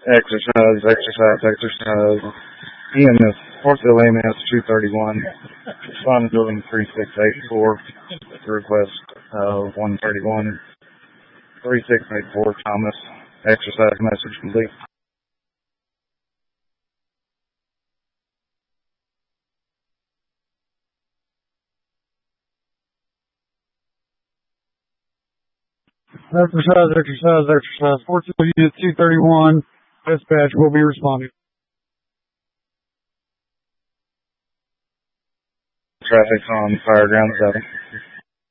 Exercise, exercise, exercise. EMS, Fourthville EMS 231. Respond to building 3684. Request 131. 3684 Thomas. Exercise message complete. Exercise, exercise, exercise. Fourthville Unit 231. Dispatch will be responding. Traffic on Fireground 7.